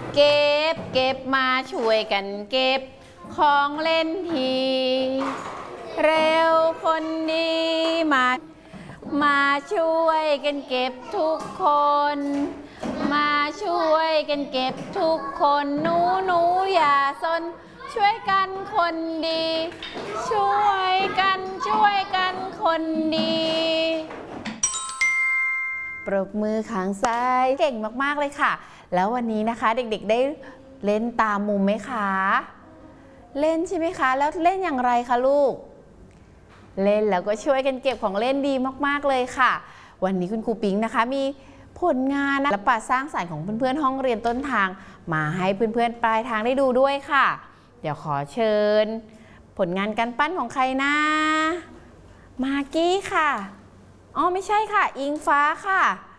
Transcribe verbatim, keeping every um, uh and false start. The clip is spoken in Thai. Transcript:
เก็บเก็บมาช่วยกันเก็บของเล่นทีเร็วคนดีมามาช่วยกันเก็บทุกคนมาช่วยกันเก็บทุกคนหนูหนูอย่าซนช่วยกันคนดีช่วยกันช่วยกันคนดีปรบมือข้างซ้ายเก่งมากๆเลยค่ะแล้ววันนี้นะคะเด็กๆได้เล่นตามมุมไหมคะเล่นใช่ไหมคะแล้วเล่นอย่างไรคะลูกเล่นแล้วก็ช่วยกันเก็บของเล่นดีมากๆเลยค่ะวันนี้คุณครูปิ๊งนะคะมีผลงานศิลปะสร้างสรรค์ของเพื่อนๆห้องเรียนต้นทางมาให้เพื่อนๆปลายทางได้ดูด้วยค่ะเดี๋ยวขอเชิญผลงานการปั้นของใครนะมากกี้ค่ะอ๋อไม่ใช่ค่ะอิงฟ้าค่ะ